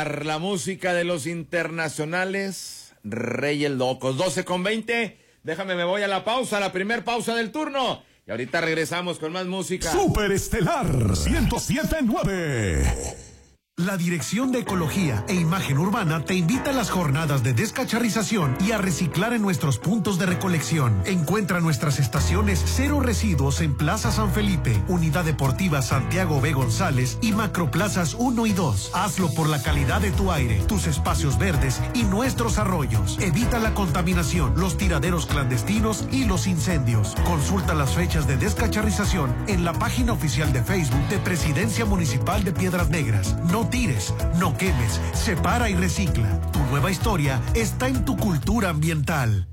La música de los internacionales Reyes Locos, 12:20. Déjame, me voy a la pausa, la primer pausa del turno. Y ahorita regresamos con más música. Superestelar 107.9. La Dirección de Ecología e Imagen Urbana te invita a las jornadas de descacharrización y a reciclar en nuestros puntos de recolección. Encuentra nuestras estaciones Cero Residuos en Plaza San Felipe, Unidad Deportiva Santiago B. González y Macroplazas 1 y 2. Hazlo por la calidad de tu aire, tus espacios verdes y nuestros arroyos. Evita la contaminación, los tiraderos clandestinos y los incendios. Consulta las fechas de descacharrización en la página oficial de Facebook de Presidencia Municipal de Piedras Negras. No tires, no quemes, separa y recicla. Tu nueva historia está en tu cultura ambiental.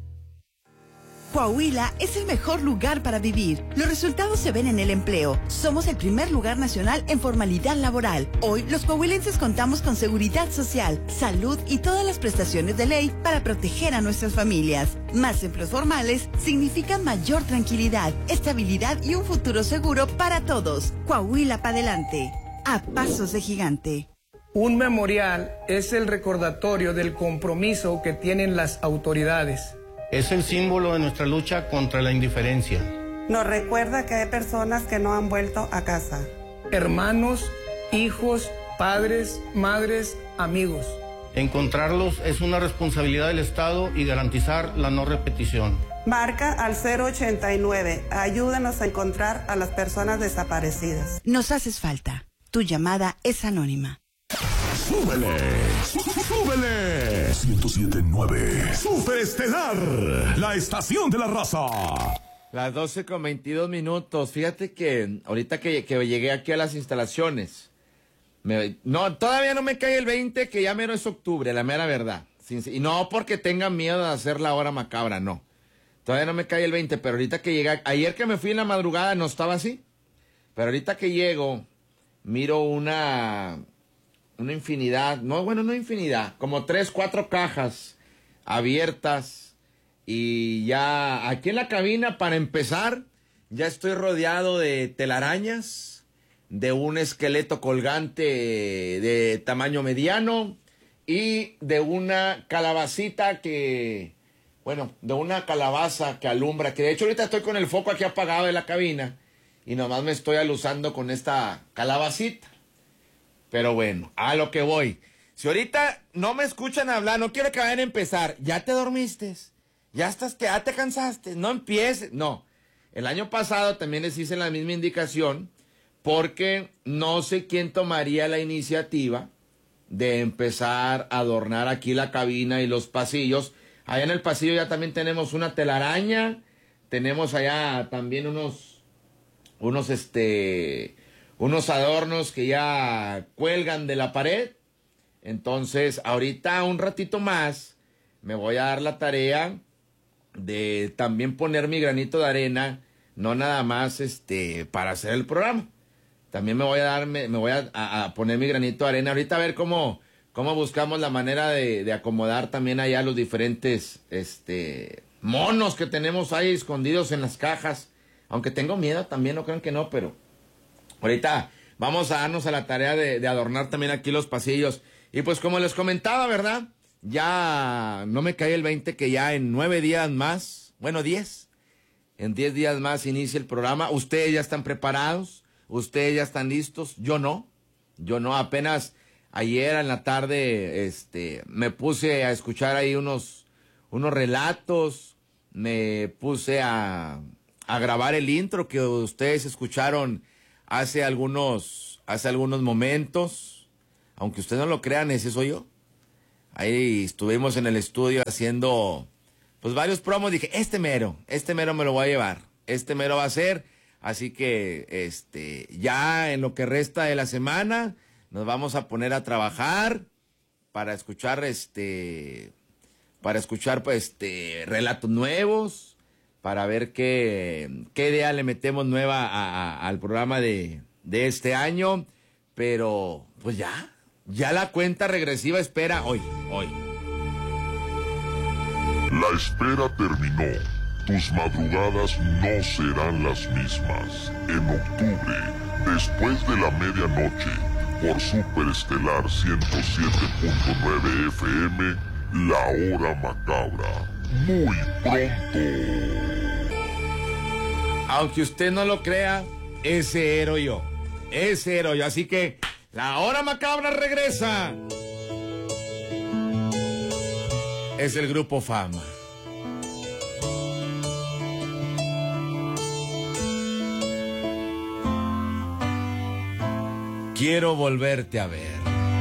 Coahuila es el mejor lugar para vivir. Los resultados se ven en el empleo. Somos el primer lugar nacional en formalidad laboral. Hoy, los coahuilenses contamos con seguridad social, salud y todas las prestaciones de ley para proteger a nuestras familias. Más empleos formales significan mayor tranquilidad, estabilidad y un futuro seguro para todos. Coahuila para adelante. A pasos de gigante. Un memorial es el recordatorio del compromiso que tienen las autoridades. Es el símbolo de nuestra lucha contra la indiferencia. Nos recuerda que hay personas que no han vuelto a casa. Hermanos, hijos, padres, madres, amigos. Encontrarlos es una responsabilidad del Estado y garantizar la no repetición. Marca al 089. Ayúdanos a encontrar a las personas desaparecidas. Nos haces falta. Tu llamada es anónima. ¡Súbele! ¡Súbele! 107.9. Superestelar, la estación de la raza. Las 12:22. Fíjate que ahorita que llegué aquí a las instalaciones, todavía no me cae el 20, que ya mero es octubre, la mera verdad. Y no porque tenga miedo de hacer la hora macabra, no. Todavía no me cae el 20, pero ahorita que llegué, ayer que me fui en la madrugada no estaba así. Pero ahorita que llego, miro una infinidad, no infinidad, como 3, 4 cajas abiertas. Y ya aquí en la cabina, para empezar, ya estoy rodeado de telarañas, de un esqueleto colgante de tamaño mediano y de una calabacita de una calabaza que alumbra, que de hecho ahorita estoy con el foco aquí apagado de la cabina y nomás me estoy alusando con esta calabacita. Pero bueno, a lo que voy. Si ahorita no me escuchan hablar, no quiero que vayan a empezar. ¿Ya te dormiste? ¿Ya te cansaste? No empieces. No. El año pasado también les hice la misma indicación porque no sé quién tomaría la iniciativa de empezar a adornar aquí la cabina y los pasillos. Allá en el pasillo ya también tenemos una telaraña. Tenemos allá también unos adornos que ya cuelgan de la pared. Entonces, ahorita un ratito más me voy a dar la tarea de también poner mi granito de arena, no nada más para hacer el programa. También me voy a poner mi granito de arena ahorita, a ver cómo buscamos la manera de acomodar también allá los diferentes monos que tenemos ahí escondidos en las cajas. Aunque tengo miedo también, no crean que no, pero ahorita vamos a darnos a la tarea de adornar también aquí los pasillos. Y pues como les comentaba, ¿verdad? Ya no me cae el 20 que ya en 9 días más, 10. En 10 días más inicia el programa. Ustedes ya están preparados, ustedes ya están listos. Yo no. Apenas ayer en la tarde me puse a escuchar ahí unos relatos. Me puse a grabar el intro que ustedes escucharon hace algunos momentos. Aunque ustedes no lo crean, ese soy yo. Ahí estuvimos en el estudio haciendo pues varios promos. Dije, este mero me lo voy a llevar. Este mero va a ser. Así que ya en lo que resta de la semana nos vamos a poner a trabajar para escuchar relatos nuevos, para ver qué idea le metemos nueva al programa de este año. Pero pues ya la cuenta regresiva espera hoy. La espera terminó. Tus madrugadas no serán las mismas. En octubre, después de la medianoche, por Superestelar 107.9 FM, La Hora Macabra. Muy pronto. Aunque usted no lo crea, ese era yo. Ese era yo. Así que La Hora Macabra regresa. Es el Grupo Fama. Quiero volverte a ver.